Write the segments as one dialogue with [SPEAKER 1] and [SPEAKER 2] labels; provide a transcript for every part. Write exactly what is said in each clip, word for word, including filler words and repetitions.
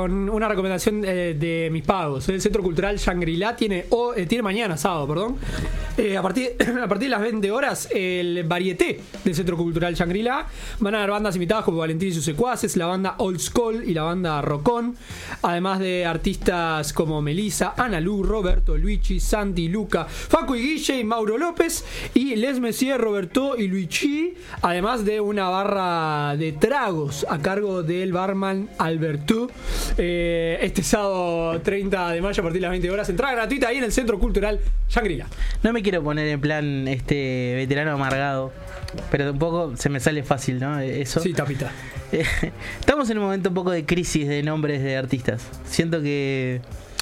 [SPEAKER 1] con una recomendación eh, de mis pagos. El Centro Cultural Shangri-La tiene, oh, eh, tiene mañana, sábado, perdón. Eh, a, partir, a partir de las veinte horas, el varieté del Centro Cultural Shangri-La. Van a haber bandas invitadas como Valentín y sus secuaces, la banda Old School y la banda Rocón. Además de artistas como Melissa, Ana Lu, Roberto, Luigi, Santi, Luca, Facu y Guille y Mauro López. Y Les Messier, Roberto y Luigi. Además de una barra de tragos a cargo del barman Alberto. Eh, este sábado treinta de mayo a partir de las veinte horas. Entrada gratuita ahí en el Centro Cultural Shangri-La.
[SPEAKER 2] No me quiero poner en plan este veterano amargado, pero tampoco se me sale fácil, ¿no? Eso.
[SPEAKER 1] Sí, tapita.
[SPEAKER 2] Eh, estamos en un momento un poco de crisis de nombres de artistas. Siento que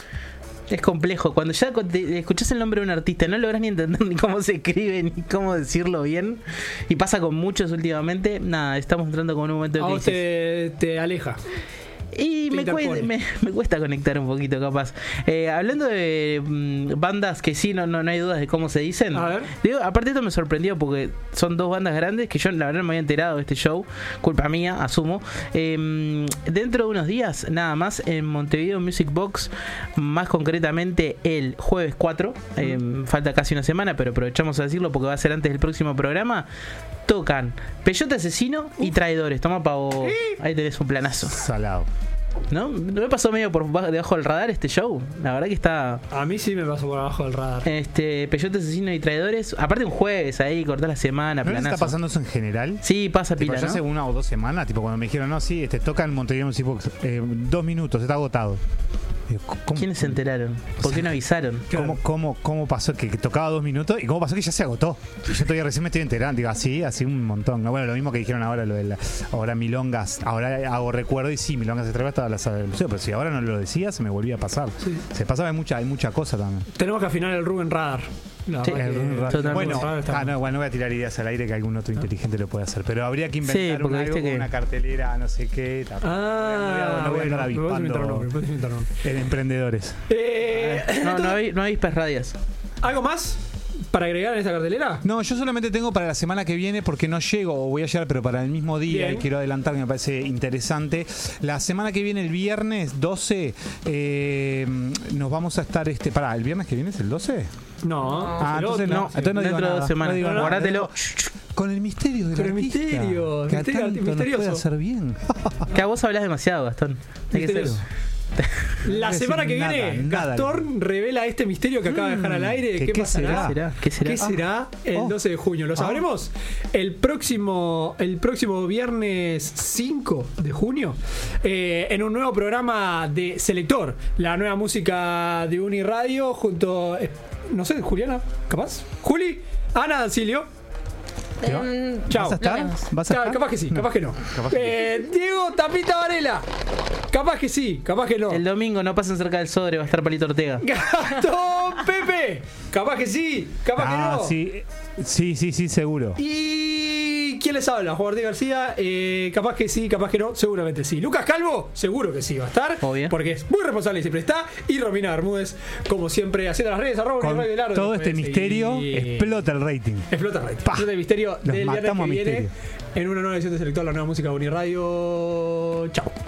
[SPEAKER 2] es complejo. Cuando ya te escuchás el nombre de un artista, no lográs ni entender ni cómo se escribe, ni cómo decirlo bien. Y pasa con muchos últimamente. Nada, estamos entrando con un momento de crisis.
[SPEAKER 1] Te, te aleja.
[SPEAKER 2] Y me, cue- me, me cuesta conectar un poquito, capaz. Eh, hablando de mmm, bandas que sí, no, no, no hay dudas de cómo se dicen.
[SPEAKER 1] A ver.
[SPEAKER 2] Digo, aparte esto me sorprendió porque son dos bandas grandes que yo la verdad no me había enterado de este show. Culpa mía, asumo. Eh, dentro de unos días, nada más, en Montevideo Music Box, más concretamente el jueves cuatro. Eh, falta casi una semana, pero aprovechamos a decirlo porque va a ser antes del próximo programa. Tocan Peyote Asesino y Traidores. Toma, pavo. Ahí tenés un planazo.
[SPEAKER 3] Salado.
[SPEAKER 2] ¿No? ¿No me pasó medio por debajo del radar este show? La verdad que está...
[SPEAKER 1] A mí sí me pasó por abajo del radar.
[SPEAKER 2] Este, Peyote Asesino y Traidores. Aparte un jueves ahí, cortar la semana,
[SPEAKER 3] ¿No
[SPEAKER 2] planazo.
[SPEAKER 3] está pasando eso en general?
[SPEAKER 2] Sí, pasa
[SPEAKER 3] tipo,
[SPEAKER 2] pila,
[SPEAKER 3] ya
[SPEAKER 2] ¿no?
[SPEAKER 3] hace una o dos semanas, tipo cuando me dijeron, no, sí, este toca en Montevideo Music Box, eh, dos minutos, está agotado. Digo, ¿cómo?
[SPEAKER 2] ¿Quiénes se enteraron? ¿Por qué no avisaron?
[SPEAKER 3] ¿Cómo, cómo, cómo pasó que, que tocaba dos minutos y cómo pasó que ya se agotó? Yo todavía recién me estoy enterando, digo, así, así un montón. Bueno, lo mismo que dijeron ahora, lo de la, ahora Milongas, ahora hago recuerdo y sí, Milongas se trae hasta la sala del museo, pero si ahora no lo decía, se me volvía a pasar. Sí. Se pasaba, hay mucha, hay mucha cosa también.
[SPEAKER 1] Tenemos que afinar el Rubén Radar.
[SPEAKER 2] Sí,
[SPEAKER 3] el Rubén Radar. Bueno, ah, no, bueno, no voy a tirar ideas al aire que algún otro inteligente lo puede hacer, pero habría que inventar
[SPEAKER 2] sí,
[SPEAKER 3] un, algo con
[SPEAKER 2] que...
[SPEAKER 3] una cartelera, no sé qué. Tal.
[SPEAKER 1] Ah,
[SPEAKER 3] no voy a, no voy a
[SPEAKER 1] bueno,
[SPEAKER 3] andar avispando en emprendedores.
[SPEAKER 1] Eh,
[SPEAKER 2] no, no hay, no hay perradias.
[SPEAKER 1] ¿Algo más para agregar en esta cartelera?
[SPEAKER 3] No, yo solamente tengo para la semana que viene, porque no llego, o voy a llegar, pero para el mismo día, y quiero adelantar que me parece interesante. La semana que viene, el viernes doce, eh, nos vamos a estar, este pará, ¿el viernes que viene es el doce?
[SPEAKER 1] No,
[SPEAKER 3] ah, entonces no,
[SPEAKER 1] sí.
[SPEAKER 3] entonces no digo
[SPEAKER 2] dentro de dos semanas.
[SPEAKER 3] No,
[SPEAKER 2] guardátelo.
[SPEAKER 3] Con el misterio del
[SPEAKER 1] Con el
[SPEAKER 3] artista,
[SPEAKER 1] misterio,
[SPEAKER 3] que
[SPEAKER 1] misterio,
[SPEAKER 3] a tanto
[SPEAKER 1] misterioso.
[SPEAKER 3] nos puede hacer bien.
[SPEAKER 2] Que a vos hablas demasiado, Gastón. Hay que ser...
[SPEAKER 1] La
[SPEAKER 3] no
[SPEAKER 1] semana que
[SPEAKER 3] nada,
[SPEAKER 1] viene,
[SPEAKER 3] nada.
[SPEAKER 1] Gastón revela este misterio que acaba de dejar al aire.
[SPEAKER 3] ¿Qué,
[SPEAKER 1] ¿Qué,
[SPEAKER 3] qué
[SPEAKER 1] pasará?
[SPEAKER 3] será?
[SPEAKER 2] ¿Qué será?
[SPEAKER 1] ¿Qué será el
[SPEAKER 3] oh.
[SPEAKER 1] doce de junio? ¿Lo sabremos? Oh. El próximo el próximo viernes cinco de junio, eh, en un nuevo programa de Selector, la nueva música de Uniradio, junto, eh, no sé, Juliana, ¿capaz? Juli, Ana Dancilio.
[SPEAKER 4] Um,
[SPEAKER 1] Chao.
[SPEAKER 3] ¿Vas a estar? ¿Vas a estar?
[SPEAKER 1] Capaz que sí,
[SPEAKER 3] No.
[SPEAKER 1] capaz que no.
[SPEAKER 3] Capaz que
[SPEAKER 1] eh, Diego Tapita Varela. Capaz que sí, capaz que no.
[SPEAKER 2] El domingo no pasen cerca del Sodre, va a estar Palito Ortega.
[SPEAKER 1] Gastón Pepe. Capaz que sí, capaz
[SPEAKER 3] Ah,
[SPEAKER 1] que no.
[SPEAKER 3] sí, sí, sí, sí, seguro.
[SPEAKER 1] ¿Y quién les habla? Juan Ortega García. Eh, capaz que sí, capaz que no, seguramente sí. Lucas Calvo, seguro que sí va a estar.
[SPEAKER 2] Obvio.
[SPEAKER 1] Porque es muy responsable y siempre está. Y Romina Bermúdez, como siempre, haciendo las redes. Arroba
[SPEAKER 3] Con
[SPEAKER 1] Radio del Largo,
[SPEAKER 3] todo este
[SPEAKER 1] pueden
[SPEAKER 3] misterio,
[SPEAKER 1] seguir.
[SPEAKER 3] explota el rating.
[SPEAKER 1] Explota el rating.
[SPEAKER 3] Pa.
[SPEAKER 1] Explota el misterio
[SPEAKER 3] Los
[SPEAKER 1] del viernes
[SPEAKER 3] matamos
[SPEAKER 1] que
[SPEAKER 3] a
[SPEAKER 1] viene
[SPEAKER 3] misterio.
[SPEAKER 1] en una nueva edición de Selector, la nueva música de Uniradio. Chao.